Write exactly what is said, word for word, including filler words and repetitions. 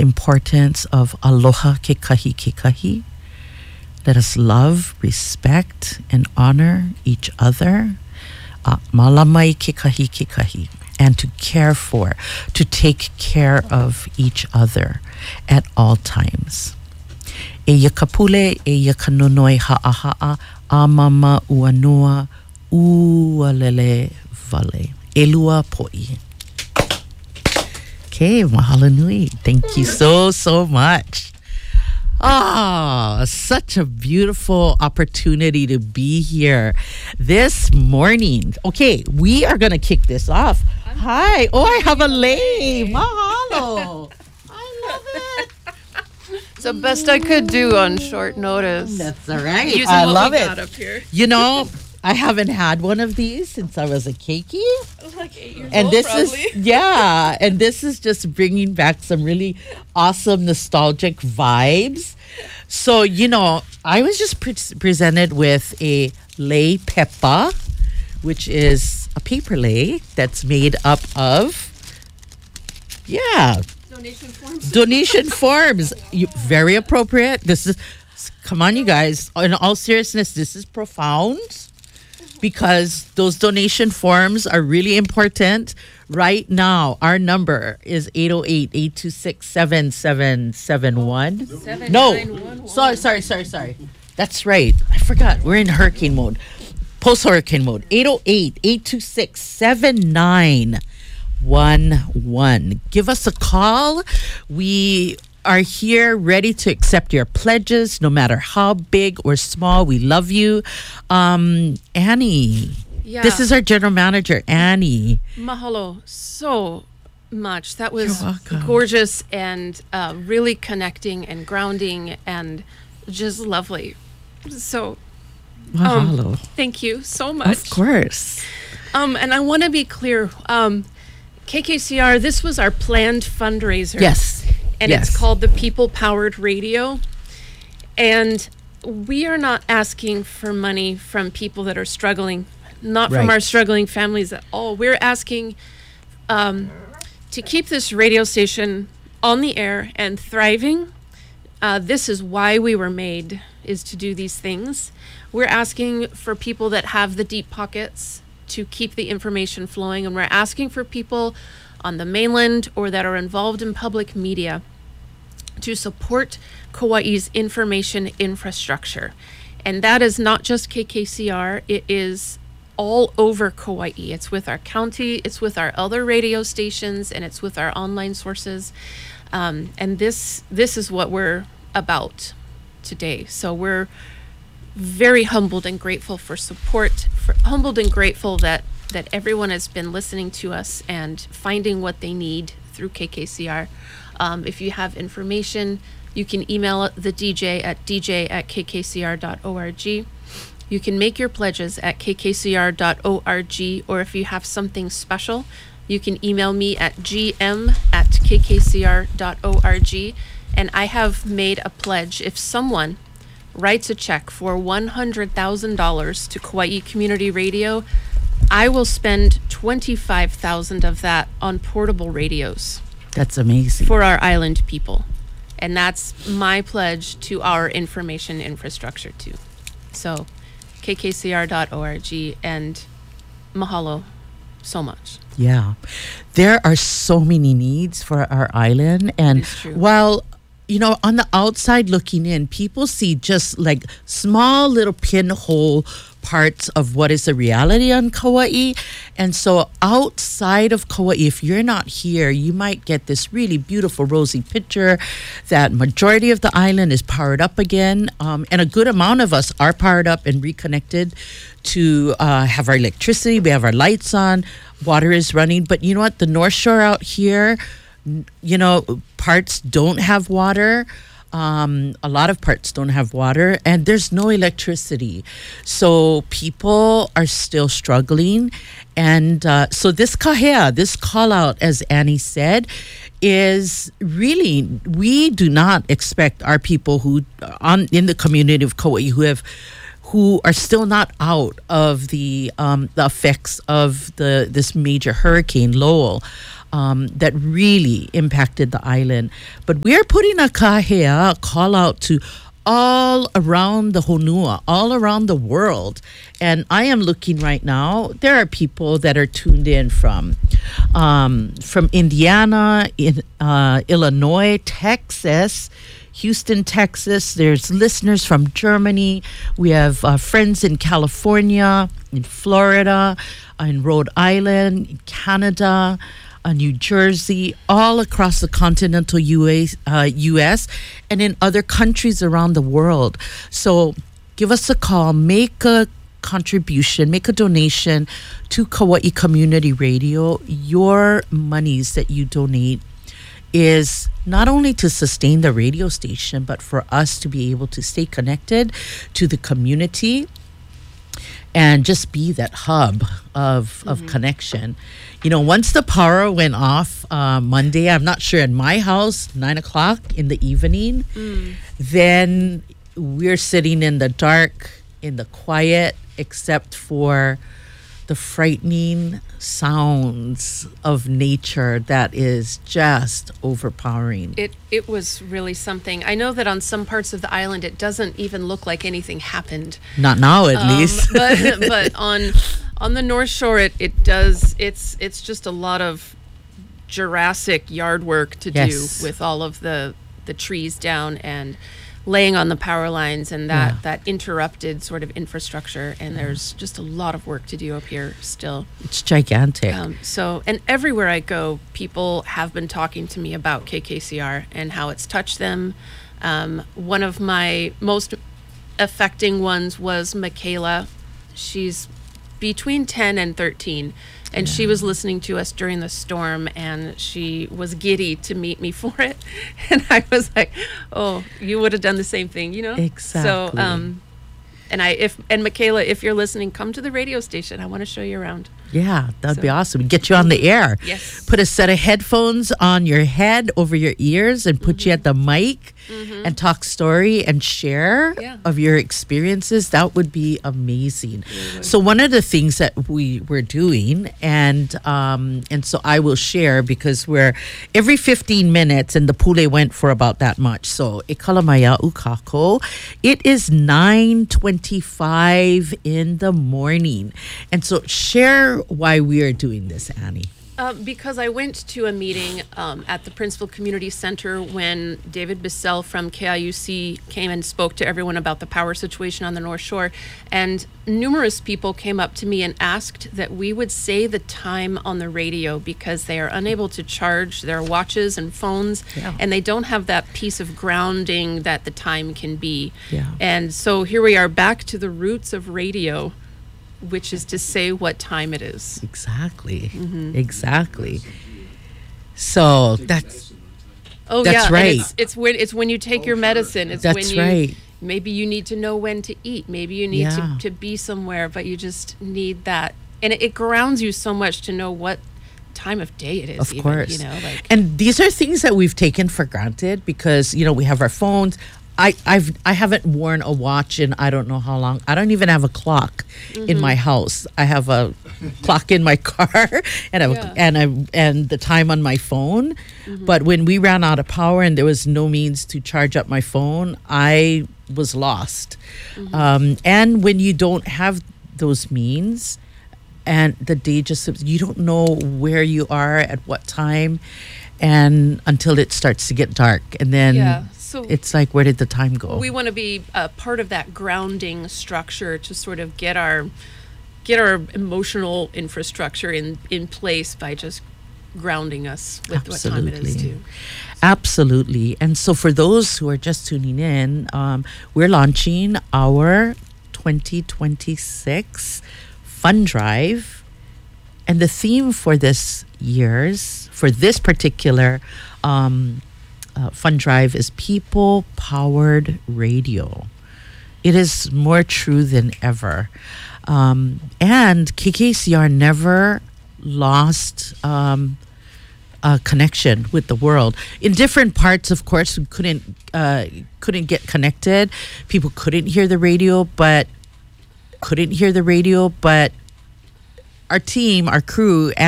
importance of aloha kekahi kekahi. Let us love, respect, and honor each other. Uh, malamai kekahi kekahi. And to care for, to take care of each other at all times. E yakapule e yakanonoi ha'aha'a amama uanua ualele vale. Elua po'i. Okay, mahalo nui. Thank you so, so much. Ah, oh, such a beautiful opportunity to be here this morning. Okay, we are going to kick this off. I'm Hi. Oh, I have a lei. Mahalo. I love it. It's the best I could do on short notice. That's all right. Using I what love we it. got up here. You know, I haven't had one of these since I was a keiki. Like eight years and old, this probably. is yeah, and this is just bringing back some really awesome nostalgic vibes. So, you know, I was just pre- presented with a lei pepa, which is a paper lei that's made up of yeah, donation forms. Donation forms. You, very appropriate. This is come on, you guys. In all seriousness, this is profound. Because those donation forms are really important. Right now, our number is eight oh eight, eight two six, seven seven seven one. No, sorry, sorry, sorry, sorry. That's right. I forgot. We're in hurricane mode. Post-hurricane mode. eight oh eight, eight two six, seven nine one one. Give us a call. We are here ready to accept your pledges, no matter how big or small. We love you. Um, Annie, Yeah. this is our general manager, Annie. Mahalo so much. That was You're welcome. gorgeous and uh, really connecting and grounding and just lovely. So, Mahalo. um, thank you so much. Of course. Um, and I want to be clear. Um, K K C R, this was our planned fundraiser. Yes. And yes. it's called the People Powered Radio. And we are not asking for money from people that are struggling, not from Right. our struggling families at all. We're asking um, to keep this radio station on the air and thriving. Uh, this is why we were made, is to do these things. We're asking for people that have the deep pockets to keep the information flowing, and we're asking for people on the mainland or that are involved in public media to support Kauai's information infrastructure. And that is not just K K C R, it is all over Kauai. It's with our county, it's with our other radio stations, and it's with our online sources. Um, and this this is what we're about today. So we're very humbled and grateful for support, for, humbled and grateful that that everyone has been listening to us and finding what they need through K K C R. Um, if you have information, you can email the D J at d j at k k c r dot org. You can make your pledges at k k c r dot org, or if you have something special, you can email me at g m at k k c r dot org. And I have made a pledge. If someone writes a check for one hundred thousand dollars to Kauai Community Radio, I will spend twenty-five thousand dollars of that on portable radios. That's amazing. For our island people. And that's my pledge to our information infrastructure too. So k k c r dot org, and mahalo so much. Yeah. There are so many needs for our island. And It's true. while, you know, on the outside looking in, people see just like small little pinhole parts of what is the reality on Kauai. And so outside of Kauai, if you're not here, you might get this really beautiful rosy picture that majority of the island is powered up again. Um, and a good amount of us are powered up and reconnected to uh, have our electricity. We have our lights on. Water is running. But you know what? The North Shore out here, n- you know, parts don't have water. Um, a lot of parts don't have water, and there's no electricity. So people are still struggling. And uh, so this kahea, this call out, as Annie said, is really, we do not expect our people who on in the community of Kauai who have who are still not out of the um, the effects of the this major hurricane, Lowell. um, that really impacted the island. But we're putting a kahea, a call out to all around the Honua, all around the world. And I am looking right now, there are people that are tuned in from um, from Indiana, in, uh, Illinois, Texas, Houston, Texas. There's listeners from Germany. We have uh, friends in California, in Florida, in Rhode Island, in Canada, uh, New Jersey, all across the continental U S, uh, U S, and in other countries around the world. So give us a call, make a contribution, make a donation to Kauai Community Radio. Your monies that you donate is not only to sustain the radio station, but for us to be able to stay connected to the community and just be that hub of, of mm-hmm. connection. You know, once the power went off uh, Monday, I'm not sure, in my house, nine o'clock in the evening, mm. then we're sitting in the dark, in the quiet, except for the frightening sounds of nature that is just overpowering. It it was really something. I know that on some parts of the island it doesn't even look like anything happened. Not now, at um, least. but but on on the North Shore, it, it does. It's it's just a lot of Jurassic yard work to yes. do with all of the the trees down and laying on the power lines and that, yeah. that interrupted sort of infrastructure. And there's just a lot of work to do up here still. It's gigantic. Um, so, and everywhere I go, people have been talking to me about K K C R and how it's touched them. Um, one of my most affecting ones was Michaela. She's between ten and thirteen. And yeah. she was listening to us during the storm, and she was giddy to meet me for it. And I was like, "Oh, you would have done the same thing, you know?" Exactly. So, um, and I, if and Michaela, if you're listening, come to the radio station. I want to show you around. Yeah, that'd so. be awesome. Get you on the air. Yes. Put a set of headphones on your head over your ears and put mm-hmm. you at the mic mm-hmm. and talk story and share yeah. of your experiences. That would be amazing. Really. So one of the things that we were doing, and um, and so I will share, because we're every fifteen minutes, and the pule went for about that much. So ikalamaya ukako. It is nine twenty-five in the morning, and so share why we are doing this, Annie. Uh, because I went to a meeting um, at the Princeville Community Center when David Bissell from K I U C came and spoke to everyone about the power situation on the North Shore. And numerous people came up to me and asked that we would say the time on the radio, because they are unable to charge their watches and phones, yeah. and they don't have that piece of grounding that the time can be. Yeah. And so here we are, back to the roots of radio, which is to say what time it is. Exactly. Mm-hmm. Exactly. So that's oh that's yeah, right. And it's, it's when it's when you take oh, your sure. medicine. It's that's when you right. maybe you need to know when to eat. Maybe you need yeah. to, to be somewhere, but you just need that, and it, it grounds you so much to know what time of day it is. Of even, course. you know, like, and these are things that we've taken for granted, because you know we have our phones. I, I've I haven't worn a watch in I don't know how long. I don't even have a clock mm-hmm. in my house. I have a clock in my car and I have yeah. a, and I and the time on my phone. Mm-hmm. But when we ran out of power and there was no means to charge up my phone, I was lost. Mm-hmm. Um, and when you don't have those means, and the day just you don't know where you are at what time, and until it starts to get dark, and then. Yeah. So it's like, where did the time go? We want to be a part of that grounding structure to sort of get our get our emotional infrastructure in, in place by just grounding us with Absolutely. what time it is too. Absolutely. And so for those who are just tuning in, um, we're launching our twenty twenty-six fund drive. And the theme for this year's, for this particular um Uh, fund drive is people powered radio. It is more true than ever. Um, and K K C R never lost um, a connection with the world. In different parts, of course, we couldn't uh, couldn't get connected. People couldn't hear the radio, but couldn't hear the radio, but our team, our crew,